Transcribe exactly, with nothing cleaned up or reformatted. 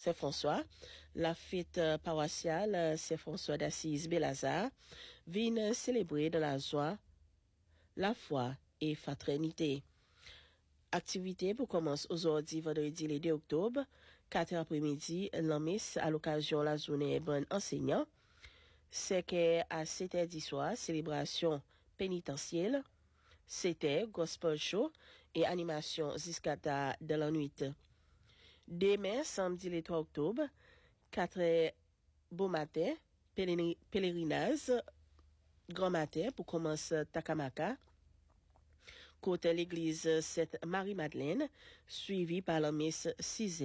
Saint-François, la fête paroissiale Saint-François d'Assise Belazar vient célébrer dans la joie, la foi et fraternité. Activité pour commencer aujourd'hui, vendredi le deux octobre, quatre heures après-midi, la messe à l'occasion de la journée bonne enseignant. C'est qu'à sept heures du soir, célébration pénitentielle. C'était gospel show et animation jusqu'à de la nuit. Demain, samedi le trois octobre, quatre heures bon matin, pèlerinage, grand matin pour commencer Takamaka. Côté l'église Sainte Marie-Madeleine, suivi par la messe six heures.